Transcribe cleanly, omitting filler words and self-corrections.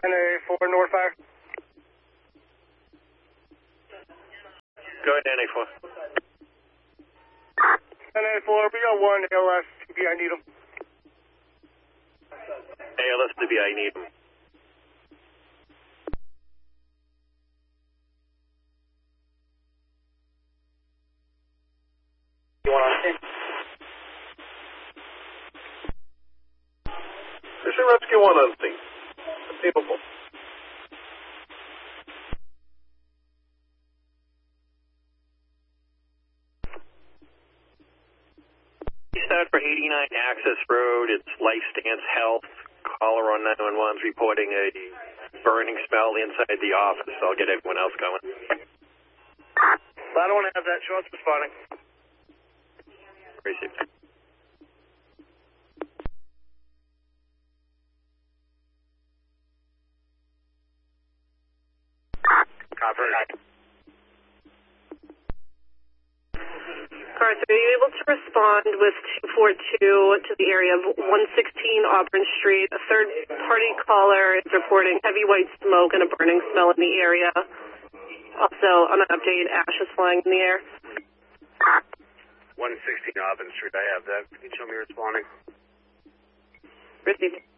NA4 Norfolk. Go ahead, NA4. NA4, we got one ALS TBI Needham. ALS TBI Needham. You want on scene? Mission Rescue 1 on scene. Conceivable. Start for 89 Access Road. It's Life Stance Health. Caller on 911 is reporting a burning smell inside the office. I'll get everyone else going. I don't want to have that. Shots responding. Received. Copy. Carson, are you able to respond with 242 to the area of 116 Auburn Street? A third-party caller is reporting heavy white smoke and a burning smell in the area. Also, on an update, ash is flying in the air. 116 Auburn Street, I have that. Can you show me responding? Received.